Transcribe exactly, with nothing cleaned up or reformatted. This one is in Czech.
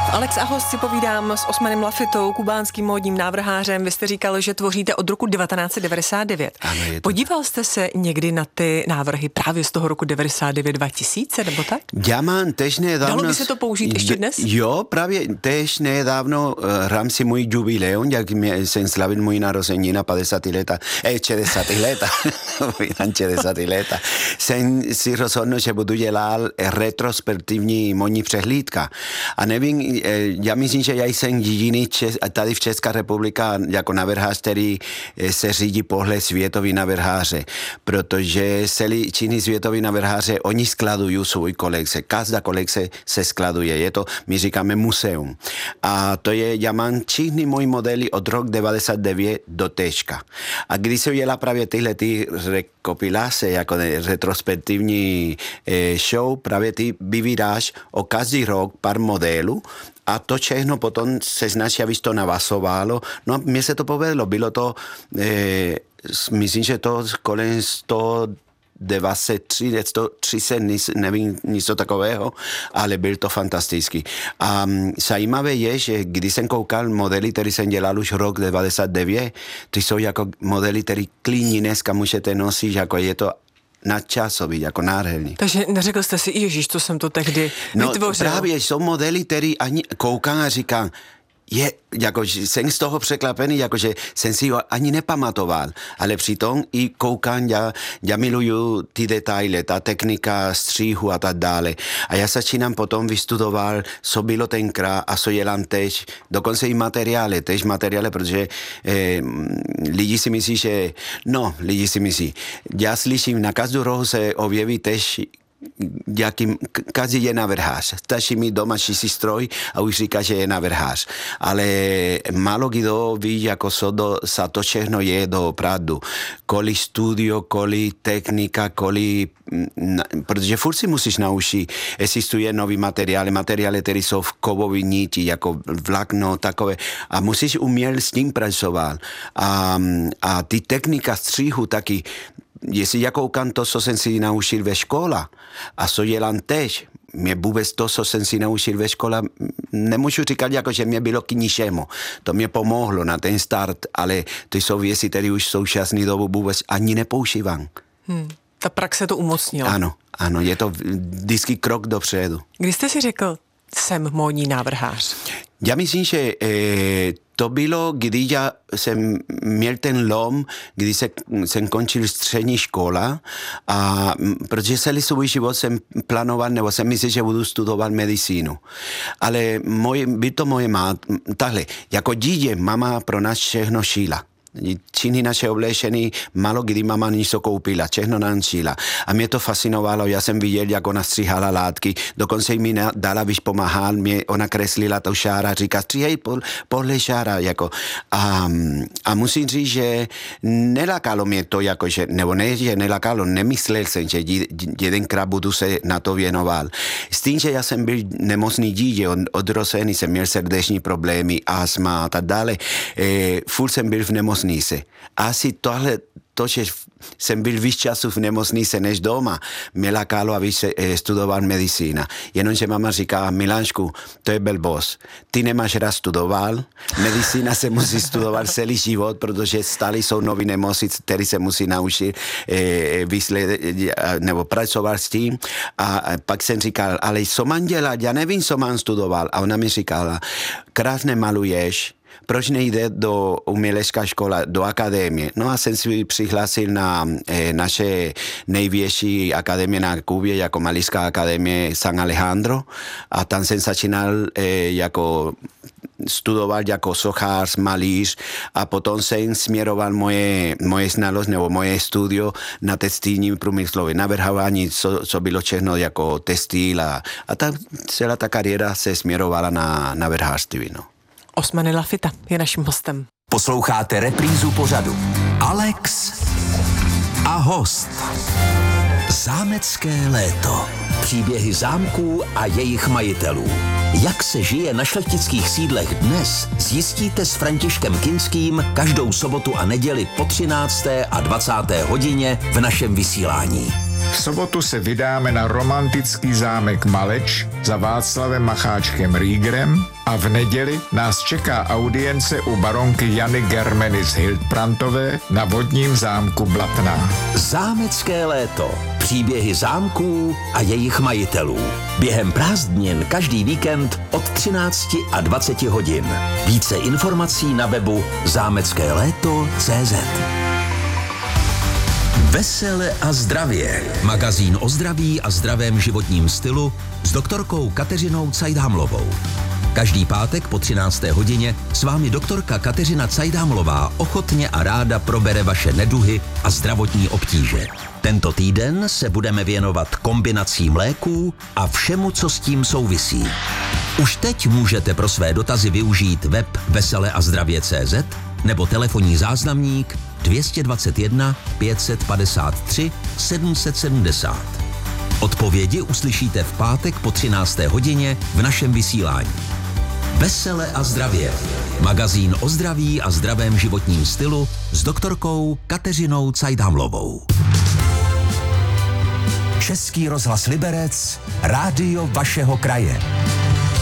Alex a host si povídám s Osmanem Lafitou, kubánským módním návrhářem. Vy jste říkal, že tvoříte od roku devatenáct set devadesát devět. Ano, je to... Podíval jste se někdy na ty návrhy právě z toho roku devadesát devět dva tisíce, nebo tak? Já mám tež nedávno... Dalo by se to použít ještě dnes? Jo, právě tež nedávno hrám si můj jubileum, jak jsem slavil můj narozenina padesát leta, eh, šedesát leta, šedesát leta. Jsem si rozhodl, že budu dělat retrospektivní módní přehlídka. A nevím, já myslím, že já jsem jediný Čes, tady v České republika jako navrhář, který se řídí pohled světový navrháře, protože celý činy světový navrháře, oni skladují svůj kolekce, každá kolekce se skladuje, je to, my říkáme muzeum. A to je, já mám všechny moji modely od roku devadesát devět do tečka. A když se udělá právě tyhle ty rekopilace, jako retrospektivní show, právě ty vybíráš o každý rok pár modelů, a to všechno potom se snaží, aby to navazovalo. No a mně se to povedlo. Bylo to, eh, myslím, že to kolem sto dvacet tři, sto třicet, nevím, něco takového, ale byl to fantastický. A zajímavé je, že když jsem koukal modely, které jsem dělal už rok devadesát devět, to jsou jako modely, které klidně dneska můžete nosit, jako je to nadčasový, jako nádherný. Takže neřekl jste si, ježiš, co jsem to tehdy no, vytvořil. No právě jsou modely, které ani koukám a říkám, je, jako, jsem z toho překvapený, jakože jsem si ho ani nepamatoval, ale přitom i koukám, já, já miluju ty detaily, ta technika stříhu a tak dále. A já začínám potom vystudoval, co bylo tenkrát a co dělám teď, dokonce i materiály, teď materiály, protože eh, lidi si myslí, že, no, lidi si myslí, já slyším, na každou rohu se objeví teď jakým, každý je navrhář. Stačí mít doma čistý stroj a už říká, že je navrhář. Ale málo kdo ví, jako co do, za to všechno je doopravdu. Kolik studio, kolik technika, kolik... Protože furt si musíš naučit. Existuje nový materiály, materiály, které jsou v kovové niti, jako vlákno, takové. A musíš umět s tím pracovat. A, a ty technika stříhu taky. Jestli já koukám to, co jsem si naučil ve škole a co dělám teď, mě vůbec to, co jsem si naučil ve škole, nemůžu říkat, jako, že mě bylo k ničemu. To mě pomohlo na ten start, ale to jsou věci, které už v současné dobu vůbec ani nepoužívám. Hmm. Ta praxe to umocnila. Ano, ano, je to vždycky krok dopředu. Když jste si řekl, jsem módní návrhář? Já myslím, že eh, to bylo, když já jsem měl ten lom, když se, jsem končil střední škola, a protože celý svůj život jsem plánoval, nebo jsem myslel, že budu studovat medicínu. Ale moje, by to moje má, tahle, jako dítě mama pro nás všechno šila. Činy naše oblečení, málo kdy mama něco koupila, všechno nám šila. A mě to fascinovalo, já jsem viděl, jak ona stříhala látky, dokonce mi dala, když pomáhal, mě ona kreslila to šára, říká, stříhej podle šára, jako. A, a musím říct, že nelakalo mě to, jakože, nebo ne, že nelakalo, nemyslel jsem, že jedenkrát budu se na to věnoval. S tím, že já jsem byl nemocný dítě, od, odrozený jsem měl srdeční problémy, astma a tak dále, e, furt jsem byl v nemocnici. Asi tohle, to, že jsem byl víc času v nemocnici než doma, mě lakalo, aby se studoval medicína. Jenomže mama říká, Milášku, to je blbost. Ty nemáš rád studoval, medicína se musí studovat celý život, protože stále jsou nový nemoci, který se musí naučit eh, vysled, nebo pracovat s tím. A pak jsem říkal, ale co mám dělat? Já nevím, co mám studoval. A ona mi říkala, krásně maluješ, proč nejde do umělecká škola, do akademie? No a jsem si přihlásil na eh, naše největší akademie na Kubě, jako Malířská akademie San Alejandro, a tam jsem začínal eh, jako studovat jako sochař, malíř, a potom jsem směroval moje, moje znalost nebo moje studio na textilní průmyslové navrhování, co, co bylo všechno jako textil, a, a ta, celá ta kariéra se směrovala na navrhářství. No. Osman Lafita je naším hostem. Posloucháte reprízu pořadu Alex a host. Zámecké léto. Příběhy zámků a jejich majitelů. Jak se žije na šlechtických sídlech dnes, zjistíte s Františkem Kinským každou sobotu a neděli po třinácté a dvacáté hodině v našem vysílání. V sobotu se vydáme na romantický zámek Maleč za Václavem Macháčkem Riegerem a v neděli nás čeká audience u baronky Jany Germeny z Hildbrandtové na vodním zámku Blatná. Zámecké léto. Příběhy zámků a jejich majitelů. Během prázdnin každý víkend od třinácti a dvaceti hodin. Více informací na webu zámecké léto tečka cé zet. Vesele a zdravě. Magazín o zdraví a zdravém životním stylu s doktorkou Kateřinou Cajdhamlovou. Každý pátek po třinácté hodině s vámi doktorka Kateřina Cajdhamlová ochotně a ráda probere vaše neduhy a zdravotní obtíže. Tento týden se budeme věnovat kombinacím léků a všemu, co s tím souvisí. Už teď můžete pro své dotazy využít web vesele a zdravě tečka cé zet nebo telefonní záznamník dvě stě dvacet jedna pět set padesát tři sedm set sedmdesát. Odpovědi uslyšíte v pátek po třinácté hodině v našem vysílání. Vesele a zdravě. Magazín o zdraví a zdravém životním stylu s doktorkou Kateřinou Cajdhamlovou. Český rozhlas Liberec, rádio vašeho kraje.